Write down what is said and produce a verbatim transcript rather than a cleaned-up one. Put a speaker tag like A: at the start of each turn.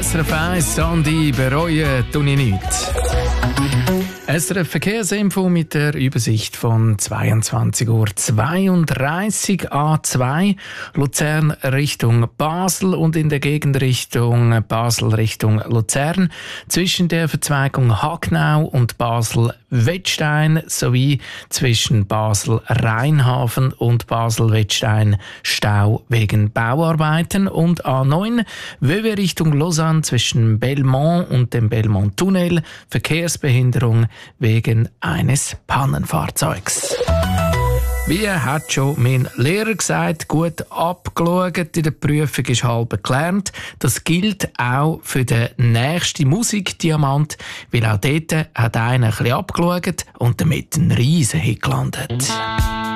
A: S R F eins, Sandy, bereuen tue ich nichts. S R F Verkehrsinfo mit der Übersicht von zweiundzwanzig Uhr zweiunddreißig A zwei Luzern Richtung Basel und in der Gegend Richtung Basel Richtung Luzern zwischen der Verzweigung Hagnau und Basel-Wettstein sowie zwischen Basel-Rheinhafen und Basel-Wettstein Stau wegen Bauarbeiten und A neun Wöwe Richtung Lausanne zwischen Belmont und dem Belmont-Tunnel Verkehrsbehinderung wegen eines Pannenfahrzeugs. Wie hat schon mein Lehrer gesagt, gut abgeschaut, in der Prüfung ist halb gelernt. Das gilt auch für den nächsten Musikdiamant, weil auch dort hat einer ein bisschen abgeschaut und damit ein riesen Hit gelandet.